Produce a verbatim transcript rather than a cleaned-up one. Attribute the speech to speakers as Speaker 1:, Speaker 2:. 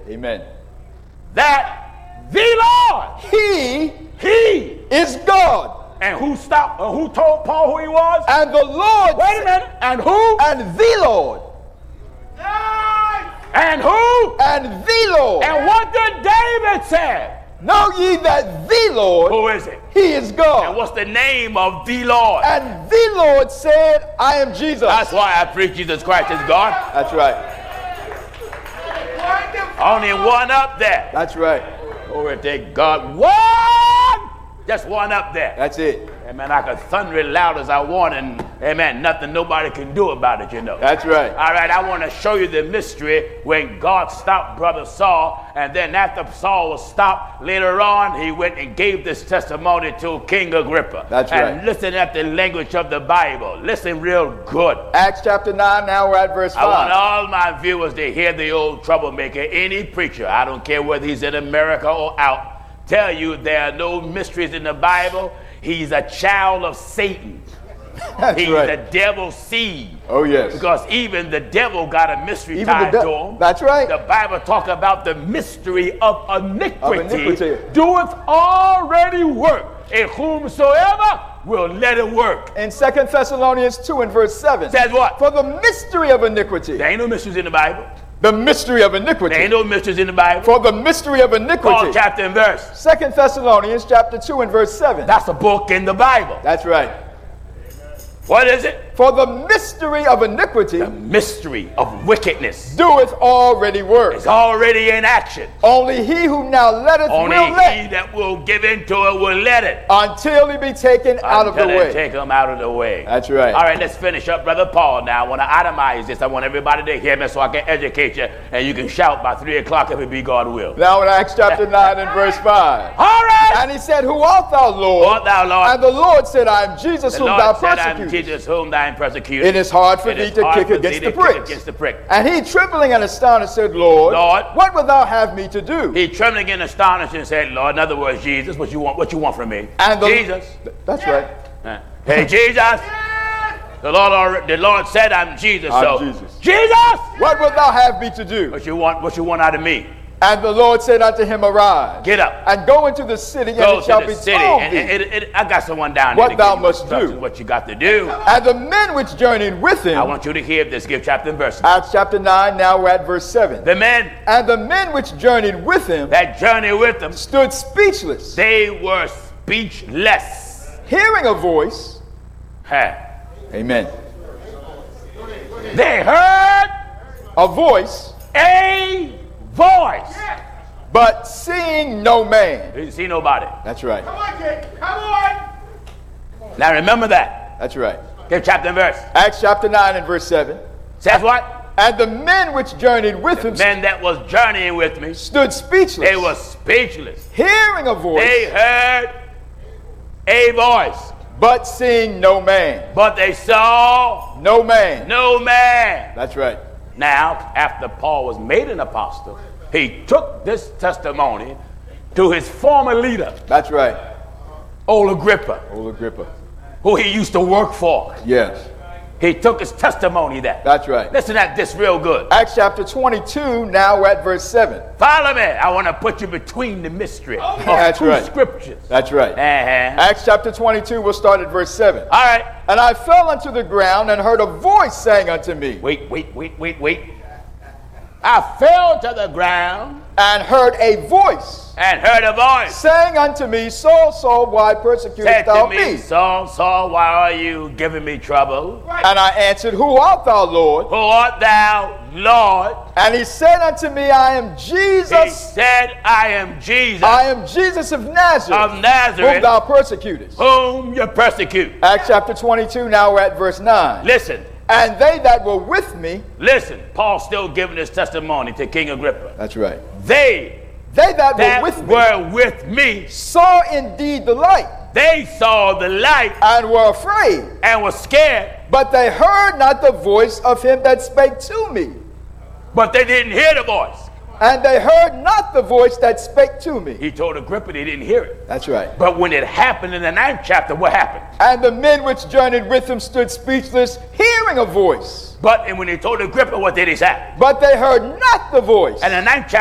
Speaker 1: Amen.
Speaker 2: That the Lord,
Speaker 1: He
Speaker 2: he
Speaker 1: is God.
Speaker 2: And who stopped, uh, who told Paul who he was?
Speaker 1: And the Lord.
Speaker 2: Wait a minute. And who?
Speaker 1: And the Lord.
Speaker 2: And who?
Speaker 1: And the Lord.
Speaker 2: And what did David say?
Speaker 1: Know ye that the Lord.
Speaker 2: Who is it?
Speaker 1: He is God.
Speaker 2: And what's the name of the Lord?
Speaker 1: And the Lord said, I am Jesus.
Speaker 2: That's why I preach Jesus Christ is God.
Speaker 1: That's right.
Speaker 2: Only one up there.
Speaker 1: That's right.
Speaker 2: Glory to God. One! Just one up there.
Speaker 1: That's it.
Speaker 2: Amen. I can thunder it loud as I want, and amen, nothing nobody can do about it, you know.
Speaker 1: That's right.
Speaker 2: All right, I want to show you the mystery when God stopped Brother Saul, and then after Saul was stopped, later on, he went and gave this testimony to King Agrippa.
Speaker 1: That's
Speaker 2: and
Speaker 1: right.
Speaker 2: Listen at the language of the Bible. Listen real good.
Speaker 1: Acts chapter nine, now we're at verse five.
Speaker 2: I want all my viewers to hear the old troublemaker, any preacher, I don't care whether he's in America or out, tell you there are no mysteries in the Bible. He's a child of Satan.
Speaker 1: That's
Speaker 2: He's
Speaker 1: right.
Speaker 2: the devil's seed.
Speaker 1: Oh, yes.
Speaker 2: Because even the devil got a mystery
Speaker 1: Even
Speaker 2: tied
Speaker 1: the de-
Speaker 2: to him.
Speaker 1: That's right.
Speaker 2: The Bible talk about the mystery of iniquity.
Speaker 1: Of iniquity.
Speaker 2: Doeth already work. And whomsoever will let it work.
Speaker 1: In Second Thessalonians two and verse seven.
Speaker 2: Says what?
Speaker 1: For the mystery of iniquity.
Speaker 2: There ain't no mysteries in the Bible.
Speaker 1: The mystery of iniquity.
Speaker 2: There ain't no mysteries in the Bible.
Speaker 1: For the mystery of iniquity.
Speaker 2: Paul chapter and verse.
Speaker 1: Second Thessalonians chapter two and verse seven.
Speaker 2: That's a book in the Bible.
Speaker 1: That's right.
Speaker 2: What is it?
Speaker 1: For the mystery of iniquity.
Speaker 2: The mystery of wickedness.
Speaker 1: Doeth already work.
Speaker 2: It's already in action.
Speaker 1: Only he who now letteth
Speaker 2: Only
Speaker 1: will
Speaker 2: he
Speaker 1: let.
Speaker 2: that will give into it will let it.
Speaker 1: Until he be taken out of the
Speaker 2: Until they
Speaker 1: way.
Speaker 2: take him out of the way.
Speaker 1: That's right.
Speaker 2: All right, let's finish up, Brother Paul. Now, I want to itemize this. I want everybody to hear me so I can educate you, and you can shout by three o'clock if it be God will.
Speaker 1: Now in Acts chapter nine and verse five.
Speaker 2: All right.
Speaker 1: And he said, Who art thou, Lord?
Speaker 2: Art thou, Lord?
Speaker 1: And the Lord said, I am Jesus
Speaker 2: The
Speaker 1: whom
Speaker 2: Lord
Speaker 1: thou
Speaker 2: said, I am
Speaker 1: persecutest.
Speaker 2: Jesus whom thou persecuted.
Speaker 1: It is hard for
Speaker 2: It
Speaker 1: thee
Speaker 2: is
Speaker 1: to
Speaker 2: hard
Speaker 1: kick
Speaker 2: for
Speaker 1: against
Speaker 2: thee
Speaker 1: the
Speaker 2: to kick
Speaker 1: pricks.
Speaker 2: against the prick.
Speaker 1: And he, trembling and astonished, said, Lord,
Speaker 2: Lord,
Speaker 1: what wilt thou have me to do?
Speaker 2: He trembling and astonished and said, Lord, in other words, Jesus, what you want? What you want from me?
Speaker 1: And the,
Speaker 2: Jesus.
Speaker 1: That's right.
Speaker 2: Uh, Hey, Jesus. The Lord, already, the Lord said, I'm Jesus.
Speaker 1: I'm
Speaker 2: so,
Speaker 1: Jesus.
Speaker 2: Jesus.
Speaker 1: What wilt thou have me to do?
Speaker 2: What you want? What you want out of me?
Speaker 1: And the Lord said unto him, Arise,
Speaker 2: Get up.
Speaker 1: and go into the city,
Speaker 2: Go
Speaker 1: and it shall
Speaker 2: to the
Speaker 1: be
Speaker 2: city.
Speaker 1: told
Speaker 2: And,
Speaker 1: thee.
Speaker 2: and it, it, I got someone down
Speaker 1: What
Speaker 2: there. to
Speaker 1: thou
Speaker 2: give you
Speaker 1: must
Speaker 2: instructions,
Speaker 1: do.
Speaker 2: What you got to do.
Speaker 1: And the men which journeyed with him.
Speaker 2: I want you to hear this. Give chapter and verse.
Speaker 1: Acts chapter nine, now we're at verse seven.
Speaker 2: The men
Speaker 1: And the men which journeyed with him
Speaker 2: that journey with them,
Speaker 1: stood speechless,
Speaker 2: they were speechless.
Speaker 1: hearing a voice.
Speaker 2: Huh.
Speaker 1: Amen.
Speaker 2: They heard
Speaker 1: A voice,
Speaker 2: a voice.
Speaker 1: but seeing no man.
Speaker 2: Didn't see nobody.
Speaker 1: That's right.
Speaker 2: Come on, kid. Come on. Now remember that.
Speaker 1: That's right.
Speaker 2: Give chapter and verse.
Speaker 1: Acts chapter nine and verse seven.
Speaker 2: Says what?
Speaker 1: And the men which journeyed with him
Speaker 2: Men that was journeying with me,
Speaker 1: stood speechless,
Speaker 2: they were speechless.
Speaker 1: hearing a voice,
Speaker 2: They heard a voice,
Speaker 1: but seeing no man.
Speaker 2: but they saw
Speaker 1: No man.
Speaker 2: no man.
Speaker 1: That's right.
Speaker 2: Now, after Paul was made an apostle, he took this testimony to his former leader,
Speaker 1: That's right.
Speaker 2: old Agrippa,
Speaker 1: Old Agrippa.
Speaker 2: who he used to work for.
Speaker 1: Yes.
Speaker 2: He took his testimony there.
Speaker 1: That's right.
Speaker 2: Listen at this real good.
Speaker 1: Acts chapter twenty-two, now we're at verse seven.
Speaker 2: Follow me. I want to put you between the mystery of
Speaker 1: That's
Speaker 2: two
Speaker 1: right.
Speaker 2: scriptures.
Speaker 1: That's right.
Speaker 2: Uh-huh.
Speaker 1: Acts chapter twenty-two, we'll start at verse seven.
Speaker 2: All right.
Speaker 1: And I fell unto the ground and heard a voice saying unto me,
Speaker 2: Wait, wait, wait, wait, wait. I fell to the ground
Speaker 1: and heard a voice
Speaker 2: and heard a voice.
Speaker 1: saying unto me, Saul, Saul, why persecutest
Speaker 2: Said
Speaker 1: thou
Speaker 2: to me,
Speaker 1: me?
Speaker 2: Saul, Saul, why are you giving me trouble?
Speaker 1: And I answered, Who art thou, Lord?
Speaker 2: Who art thou, Lord?
Speaker 1: And he said unto me, I am
Speaker 2: He
Speaker 1: Jesus.
Speaker 2: said, I am Jesus
Speaker 1: I am Jesus of Nazareth,
Speaker 2: of
Speaker 1: whom
Speaker 2: Nazareth,
Speaker 1: thou persecutest.
Speaker 2: whom you persecute.
Speaker 1: Acts chapter twenty-two, now we're at verse nine.
Speaker 2: Listen,
Speaker 1: And they that were with me,
Speaker 2: listen. Paul's still giving his testimony to King Agrippa.
Speaker 1: that's right,
Speaker 2: They
Speaker 1: they that,
Speaker 2: that
Speaker 1: were with me
Speaker 2: were with me,
Speaker 1: saw indeed the light
Speaker 2: they saw the light
Speaker 1: and were afraid,
Speaker 2: and were scared,
Speaker 1: but they heard not the voice of him that spake to me.
Speaker 2: but they didn't hear the voice.
Speaker 1: And they heard not the voice that spake to me.
Speaker 2: He told Agrippa they didn't hear it.
Speaker 1: That's right.
Speaker 2: But when it happened in the ninth chapter, what happened?
Speaker 1: And the men which journeyed with him stood speechless, hearing a voice.
Speaker 2: But and when he told Agrippa, what did he say?
Speaker 1: But they heard not the voice.
Speaker 2: And the ninth chapter.